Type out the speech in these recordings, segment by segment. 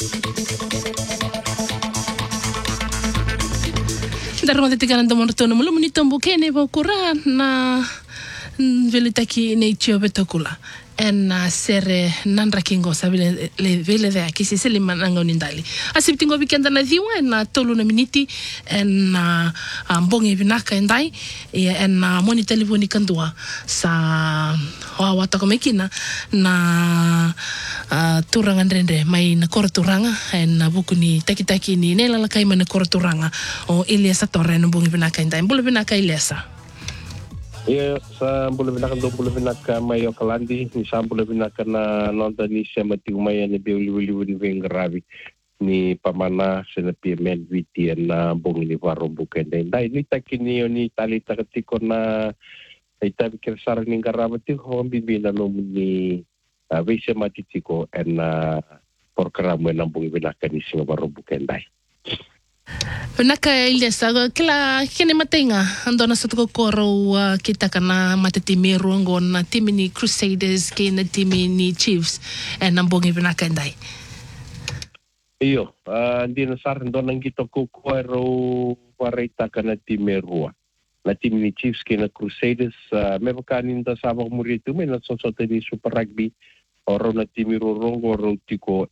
Darma te tigana da mortono mulu muni tombo kene bo kura na vele taki nei tio betokula en sere nandra kingo sabile le vele ve aki se le mananga nindali asiptingo weekend na diwa en tolu na miniti en mbonge vinaka endai en moni telefoni kandua sa wa ta komekina na turanga ndrende mai na korturanga en bukuni taki ni nela la kai mana korturanga o Eliasa Torre no mbonge vinaka endai mbulu vinaka Eliasa. Iya, sa bula binaka do bula binaka mayo kalandi ni sa bula binaka na nonda ni sa matiumaya ni biuli ni vengravi ni pamana sa pimen viti na bongi ni varo bukende dai ni takini ni tali takatiko na ita bikir sar ni garavati ho bibina no ni vise matitiko en program na bongi binaka ni singa varo bukendai. Naka Eliasa kila kene matenga andona sa koro kita kana matatimi rongo na timi ni Crusaders kina timi ni Chiefs nambongi vinaka ndai. Iyo, hindi na sar andona ngito kukuero wareta kana timi rua. Na timi ni Chiefs kina Crusaders me bakanin da sabak murito me na sosote ni Super Rugby oro na timi rongo oro tiko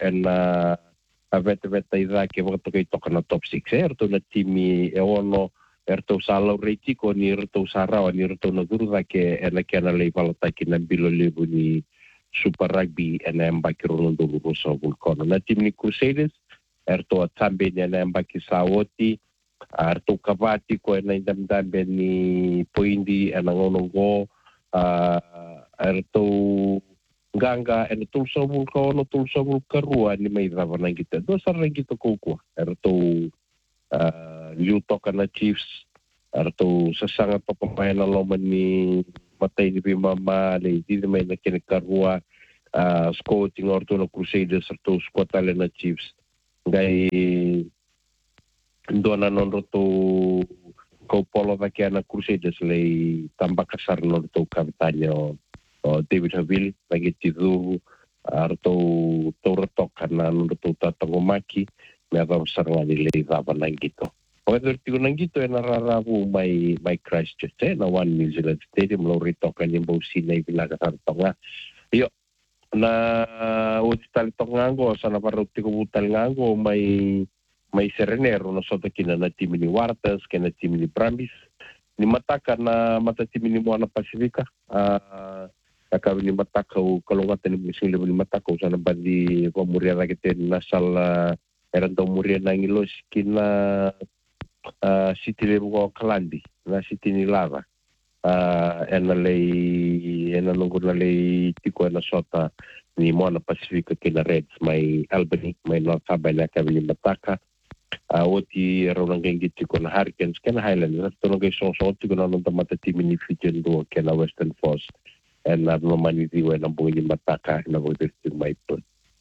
veta ida ke waktu kay toka na top 6 erto na timi ono erto salo reitiko ni erto sarawa ni erto na guru ke ena ke na lei balata ki na bilo lebu ni Super Rugby ena mbakiro no do so vulcano na timi ni Crusaders erto tambe ni ena mbaki sawoti erto kavati ko ena indamdambe ni poindi ena ngonongo erto ganga en tulsa vulko no tulsa vulkarua ni mai rava na kita do sarra kita koko erto liutoka na Chiefs erto sasanga papamay na loman ni matay ni mama le di mai na kinikarua scouting orto no Crusaders erto squatale na Chiefs ngai do na non roto ko polo va na Crusaders le tambakasar no to kapitanyo David Haville lagi tidu arto toka na nuto tatangomaki me ava saranga ni leiva banangito. Oedor tigo nangito na rarabu mai Christchurch na One New Zealand Stadium lo ritoka ni bosi na ibilaga tartonga. Yo na utal tongango sana paruti ko utal ngango mai serenero no soto kina na timi ni Warters kina timi ni Brambis ni mataka na mata timi ni Moana Pasifika kami ni mataka kalau ngata ni musim ni mataka sana bandi pemuria lagi ten nasal eran tau muria nangilo skina city lebu kalandi na city ni lava ena nunggu na lei tiko ena sota ni Moana Pasifika kina Reds mai Albany mai North Harbour na kami ni mataka oti ronang gengi tiko na Hurricanes kena Highlanders tono kay so tiko na nonta mata timi ni Fijian do kena Western Force en normani diwe na bunyi mataka na bodesti maipun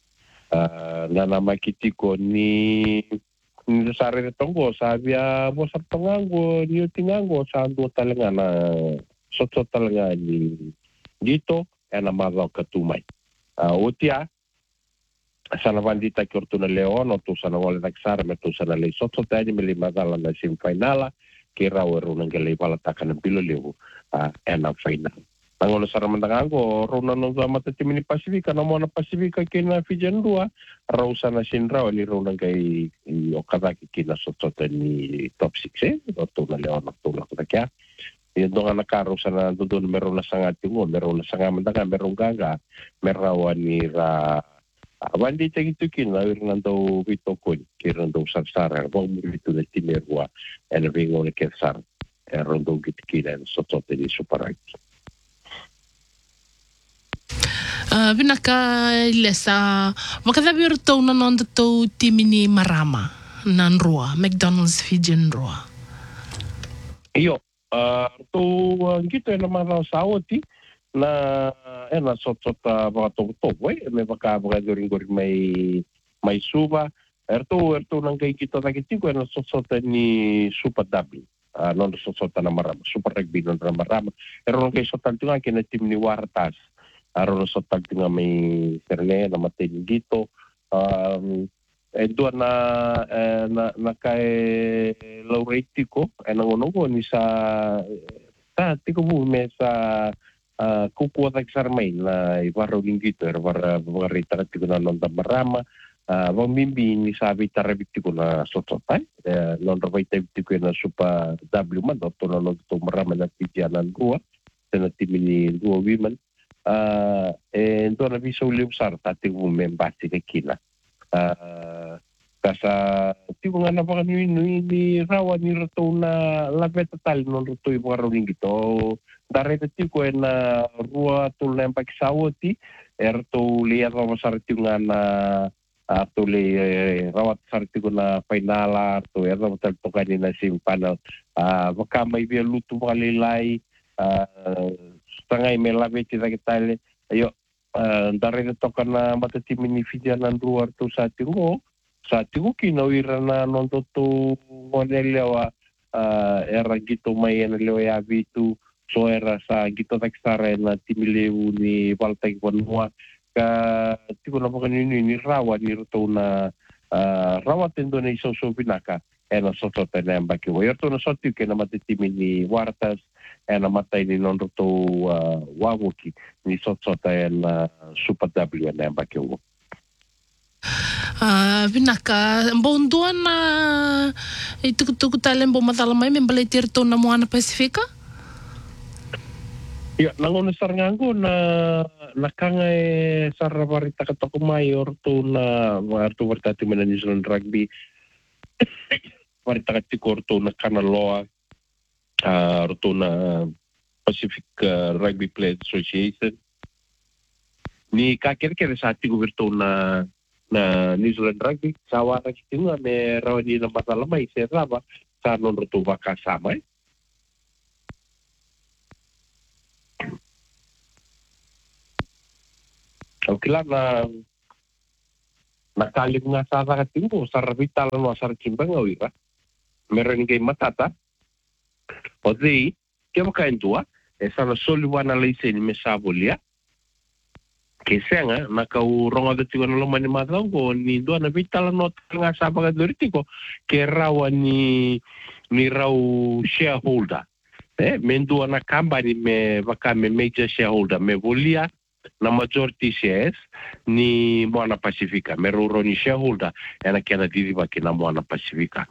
na nama kitiko ni sare tongo sabia bosar tongango ni tingango sa do talenga na sotso talenga ni dito ena maga katumai otia sana bandita korto na Leon o tu sana wala daksar me tu sana le sotso tani me le magala na semifinala kira wero nang gele bala takana bilo lewu ena final Angola saramandangango rona no mata timi ni Pasifika na Moana Pasifika kina Fijian 2 rausa na sinra ni rona kay okadaki kina sotota ni top 6 to na leon to na kaya yung nga nakaro sa na doon meron na sanga tingo meron na sanga mandanga meron gaga merawan ni ra wandi tagito kina iran daw bito ko kiran daw sarsara wag mo bito na timerwa and bingo na kesar eron daw gitkina sotota ni Super Rugby. Vinaka Eliasa, makatabi rito na nonda to timi ni Marama nan Roa, McDonald's Fijian Roa. Iyo, to gito na mga sawati na sot mga tog-tog, may baka goring may suba. Erto nang kay kita nakitiko na sot ni Super Dabi. Non sot na Marama, Super Rugby non na Marama. Pero nang kay sotan tinga kina tim ni Wartas. Aron sa tag nga may serne na matay dito dua na kai laureitiko nangonongo ni sa tiko bu me sa kuku tak sarmain na ibarro lingito era varita tiko na non tamarama va mimbi ni sa vitara bitiko na sototai non ravaita bitiko na supa w man to non to marama na tijanan rua tena timini rua women dona viso liusar tatiku membasi kila kasa tibo nga napakanui ni rawa ni rato na labeta tal non rato i mga rawing ito. Dareta tiko na rua tul na pakisawati erto liya rawa sarti nga na ato le rawat sarti ko na painala to erto talto kanina simpanal baka may biya luto makalilay tangay may labeti na kitale ayo dareta to ka na matatimin ni fidyanan rua to sa tingo sa tiku kinawira na nontoto ngonelewa era gito may lewa ya bitu so era sa gito taksara na timileu ni baltay wanwa ka tiku na pakanini ni rawa ni ruto na rawa tendo na iso binaka ena sotota na mbaki wayorto na sotiu ke na matitimi ni wartas ena matay ni nontoto wawoki ni sotota ena super w na mbaki wo Vinaka, mbondoan na itukutuku talen bo matalamay membalatir to na Moana Pasifika? Ya, nangon sarngango na nakanga sarrabarita katoko mayor to na marto bertati mena New Zealand Rugby barita katikor to na kanaloa to na Pacific Rugby Players Association ni kakir-kir sa ati goberto na New Zealand Rugby sawa na kitinga me rawani na matalamay sa raba sa nonroto baka samay okay lang na nakalim nga sa katingo sa rabita lang sa rakimbang awira meron ngay matata o di kaya makain tua sana soliwan na laysin me sabolia Kesenga nakau ronga de tigo na lomani matango ni doa na vitala not nga sabaga doritiko ke rawa ni raw shareholder mendua na company me vakame major shareholder me volia na majority shares ni Moana Pasifika me roro ni shareholder ena kena diriba ke na Moana Pasifika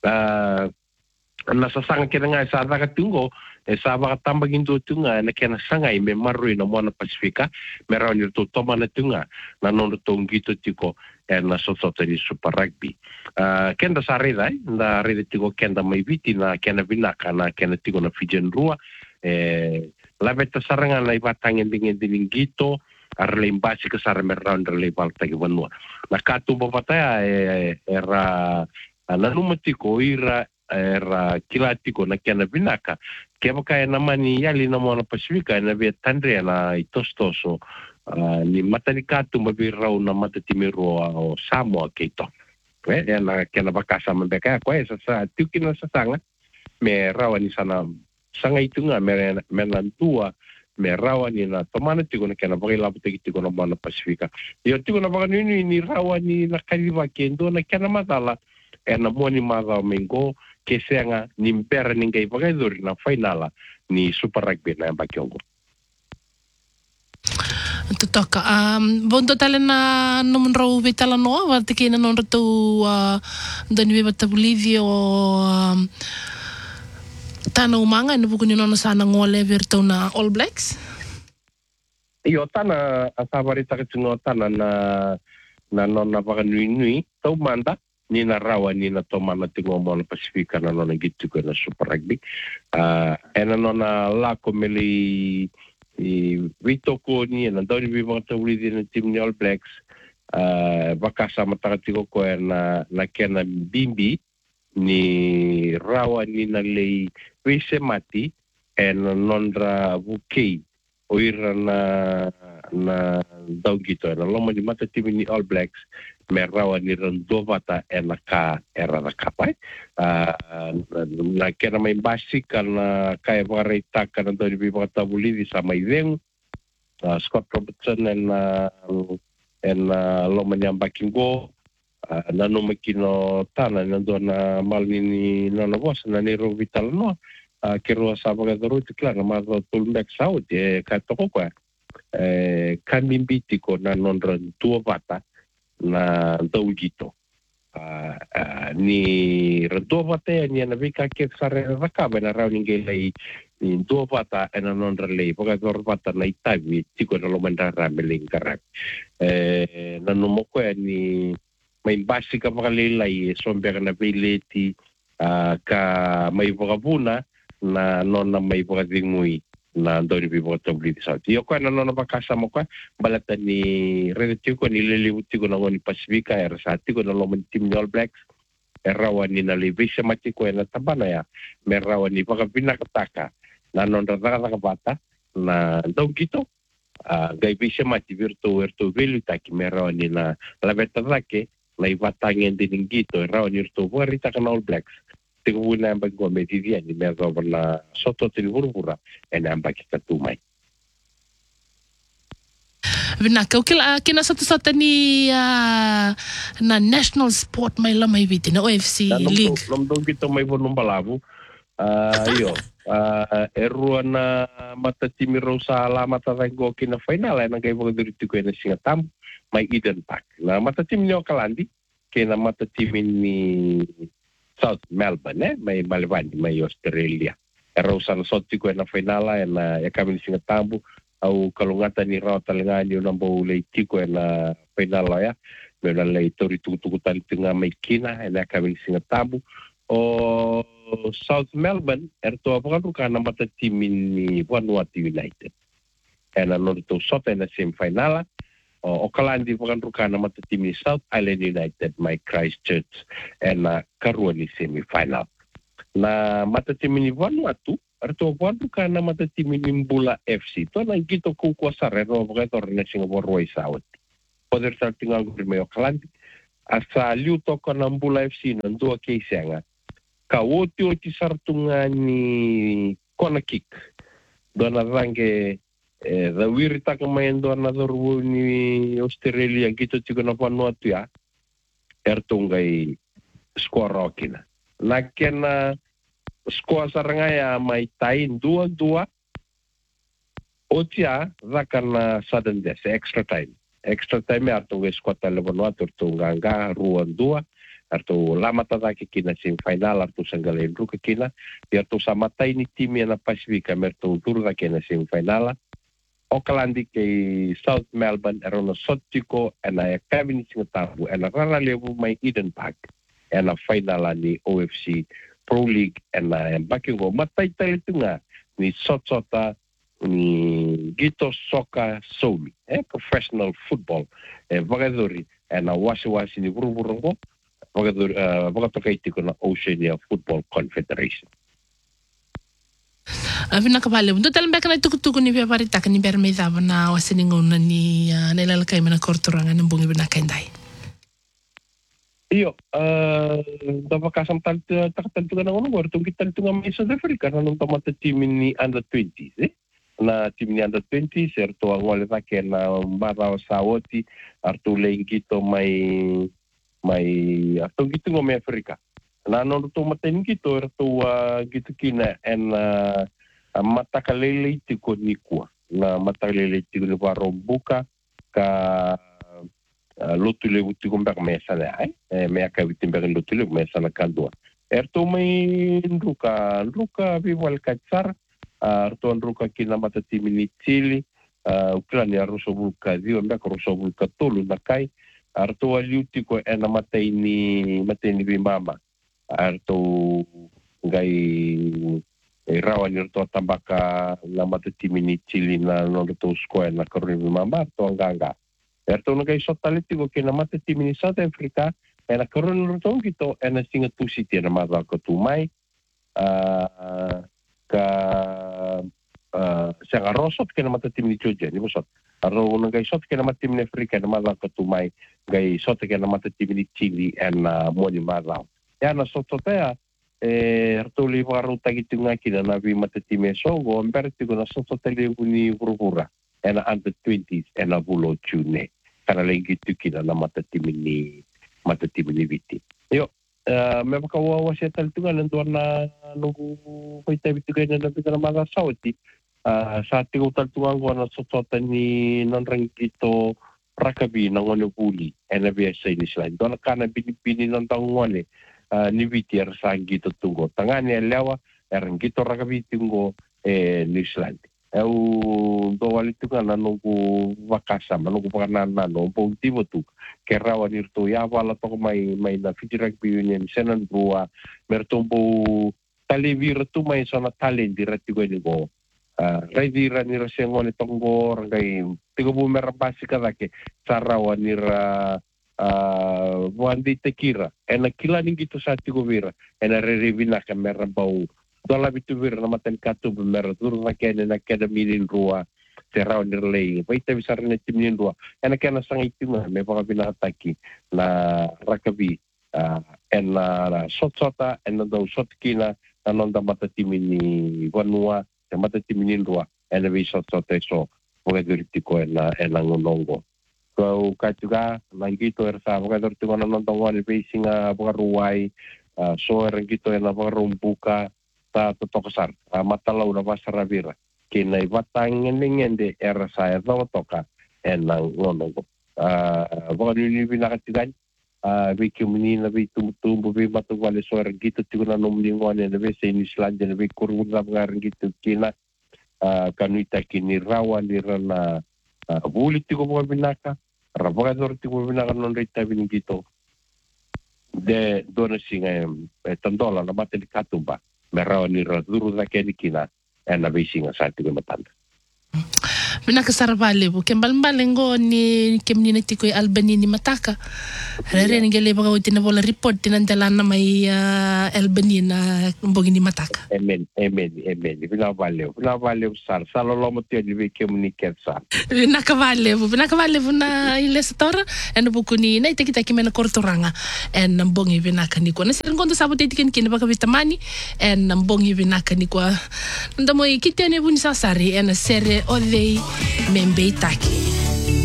na sasanga kena nga sa katungo sa baka tambagin do tunga na kena sangay me marui na Moana Pasifika meron nito toma na tunga na nono tong gito tiko na sosota ni Super Rugby kenda sa reda na reda tiko kenda may viti na kena binaka na kena tiko na Fijian rua labeta sarangan na ibatangin dingin gito arlem basi ka sar meron rele balta giwanwa na katumba pataya era nanumatiko ira era kilatiko na kena binaka kaya kaya naman ni yali na Moana Pasifika na via tandre na itostoso ni matanikato mabiraw na matatimiro o Samoa kito na kena bakasa mabeka kwa sa tuki na sasanga me rawa ni sana sanga itu nga menantua me rawa ni na tomana tiko na kena bakilabo tiko na Moana Pasifika yo tiko na baka ni rawa ni na kaliwa kendo na kena matala na moni maga mengo kesenga ni mpera ningai pagaidori na finala ni Super Rugby na Bakiongo. Tutoka. Bondo talen na numunraw vitala noa watiki na nonrato dani bata Bolivia o tana umanga na buku ni nono sana ngole virto na All Blacks. Iyo tana asabarita kitino tana na nona baka nui tau manda ni na rawa ni na tomana tingo Moana Pasifika na nona gitu ko na Super Rugby ena nona lako meli Vito ko ni na doni bi mga tawuli din ng team ni All Blacks baka sa matakatiko ko na kena bimbi ni rawa ni na lay wese mati ena nondra bukay o ira na daw gito na loma ni mata team ni All Blacks merawa ni Rondovata ka era na kapay na kena may basic na kaya makarita ka na doon yung mga tabuli di sa may veng Scott Robertson and loma niyang Bakinggo nano makino tana nandona malini nana vosa na nero vitala no ke roa sabaga daru te klara ma do tulmek sau te ka toko kwa kamimbiti ko na nondra tua vata na daugito ni ratua vata ni na vika ke sare raka bena rau ninge lei ni tua vata na nondra lei poka dor vata na itavi tiko na lomanda rameling karak na nomoko ni may basi ka makalilay sombera na bileti ka may vakabuna na nona may vakadingui na doni bi vakatabliti sa tiyo ko na nona bakasama ko balatan ni relativo ko nililibuti ko na ngoni Pasifika era sa tiko na loman team ni All Blacks erawan ni nalibisa mati ko na tabana ya merawan ni vakabina kataka na nona taka bata na daw gito gai bisa mati virtu velu taki merawan ni na labeta take na ivatangin din gito raw nirto warita ka na All Blacks tigo na ambag go medivia ni mergo na soto tilburura en ambag kita tumay vinaka ukila kina satu ni na national sport may lamay viti na OFC League namdong gito may bonong balabu iyo erua na matatimi raw sa alamat at go kina final ay nagay mga dirito ko na singatam may Eden Park. Na matatim niyo kalandi, kaya na matatimin ni South Melbourne, may Maliban, may Australia. Pero sa nasoti ko na finala, na kami ni Singatambu, au kalungatan ni Rao talangan yun ang baulay tiko na finala ya. May nalay ito ritutugutang nga may kina, na kami ni Singatambu. O South Melbourne, erto apakalo ka na matatimin ni Vanuatu United. Kaya na nito sota na semifinala, o kalandi pakanruka na matatim ni South Island United may Christchurch na karuan ni semifinal. Na matatim ni Vanuatu, arto pakanruka na matatim ni Mbula FC. Ito na gito kukwasa reno pakator na Singapore Roy South. Poder sa tingal ko rin kalandi. Asa liuto ko ng Mbula FC nandua kaysa nga. Kawoti-oti sartunga ni Konakik. Doon na range the wirita kamayan doon na doon ni Australia gito tiko na Vanuatu ya ertungay skor okina nakena skor sarangaya may tain 2-2 otia zakana sudden death extra time ertungay skor tala Vanuatu ertunganga 2-2 ertu lama tataki kina semifinal ertu sanggalain ruka kina ertu samatay ni tim na Pasifika ertu turda kina semifinal o kalandi kay South Melbourne eron na sotiko na Kevin Singatabu na raralevo may Eden Park na final ni OFC Pro League na bakingo matay tayo nga ni Sotsota ni Gito Soka Somi professional football vagadori na wasi-wasi ni buru-burong ko vagadori ko na Oceania Football Confederation. Avina kapale mundo talambeka na tukutuku ni paparita ka ni bermeza na wasiningo na ni nilalakay mana korturanga ng bungi na kainday. Iyo, dapat kasam taktantungan ng unong wartong kitantungan may South Africa na nung tamata timin ni Under 20s na tim ni Under 20 serto ang wala ta na maraw sawoti artulay gito may atong gito ng Africa. Nanon to matin gito erto gito kina en matakalele tiko ni kuwa na matakalele tiko ni waro buka ka lotule tiko mbak mesa na me aka witimber lotule mesa na kandua erto may nruka viwal katsar erto nruka kina matatimi ni Chile uklani aruso bulka dio mbak aruso bulka tolu na kai erto aliu tiko ena matay ni bimama arto gay rawan nito tambaka na matatimi ni Chile na nito square na karon ni mama to hangga erto na gay sotaliti ko kina matatimi ni South Africa na karon nito gito na Singapore City na mara ko tumay ka sa rosot kina matatimi ni Georgia ni bosot aro na gay sot kina matatimi ni Africa na mara ko tumay gay sot kina matatimi ni Chile na mo ni mara na sototaya ertuli waru tagiti nga kina na vi matatime songo amberti ko na sototele ni burubura na under 20s na bulo tune kana lengi tukina na matatime ni matatimu ni viti. Yo, me wakawawa siya taltunga nanduan na nungu koita vituga na nabigana mga sauti. Sa ating taltunga ko na sosota ni nanrangito rakabi ng ano puli. NBS sa inislan. Doon ka na binipini ng taong ni viti sa gito tungo. Tanga ni alawa, gito rakabi tungo ni Island. Doon itu kan nunggu vakasama nunggu pakanan nunggu tibo tu kerawan itu ya wala to mai na Fiji Rugby Union senan bua mertumbu tali virtu mai sona talent dirati go ni go rai dira ni rasengo ni tonggo rangai tigo bu merabasi kadake sarawan ni wandi tekira ena kila ni gitu sa tigo vira ena revina ka merabau dola bituvir na maten katu bemer tur na kene na minin rua terau nirlei baita bisar na timinin rua ena kena sang itima me baka binataki na rakabi ena sotsota ena do sotkina anonda mata timini vanua te mata timinin rua ena bi sotsota so boga dirtiko ena ngonongo ko katuga langito ersa boga dirtiko na nontongo ni besinga boga ruai so erangito ena boga rumbuka ta totokasar matalau na basarabira kinai batang ngende era saya toka enang ngono boga ni binakatigan bi kumini na bi tumbu bi matugwale soer gitu tiguna nomlingone na bi sa Islanda na bi kuruna ngar gitu kina kanuita kini rawa ni rana bulit tigo boga binaka raboga dor tigo binaka non rita bin gitu de donasinga tandola na matel katumba merau ni raduru na kenikina ena bisinga sa tigo matanda. Mina kasarvale bu kembalmbalengo ni kemni netiko Albany ni mataka. Rere ngele baga utina bola report tinandala na may Albany na mbogi ni mataka. Amen. Bila vale sar salolo mo tiyo ni kemni ketsa. Mina kavale bu na ilestora eno buku ni na itekita kimena kortoranga en mbongi vina kaniko. Na siringondo sabote tiken kine baga vitamani en mbongi vina kaniko. Ndamo ikitene bu ni sasari en sere odei membe itaki.